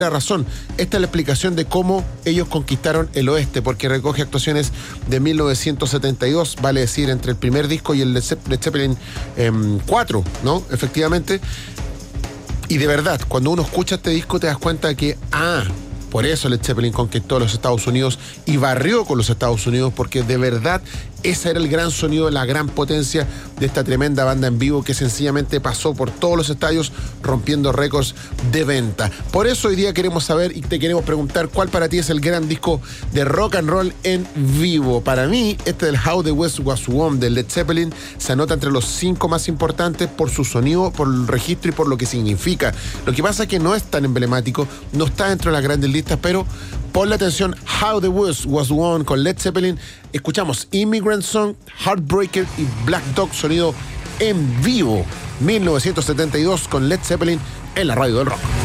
razón. Esta es la explicación de cómo ellos conquistaron el oeste, porque recoge actuaciones de 1972, vale decir, entre el primer disco y el Led Zeppelin 4, ¿no? Efectivamente. Y de verdad, cuando uno escucha este disco te das cuenta de que, por eso Led Zeppelin conquistó los Estados Unidos y barrió con los Estados Unidos, porque de verdad ese era el gran sonido, la gran potencia de esta tremenda banda en vivo que sencillamente pasó por todos los estadios rompiendo récords de venta. Por eso hoy día queremos saber y te queremos preguntar cuál para ti es el gran disco de rock and roll en vivo. Para mí, este del How the West Was Won de Led Zeppelin se anota entre los 5 más importantes por su sonido, por el registro y por lo que significa. Lo que pasa es que no es tan emblemático, no está dentro de las grandes listas, pero ponle atención, How the West Was Won con Led Zeppelin. Escuchamos Immigrant Song, Heartbreaker y Black Dog, sonido en vivo, 1972 con Led Zeppelin en la radio del rock.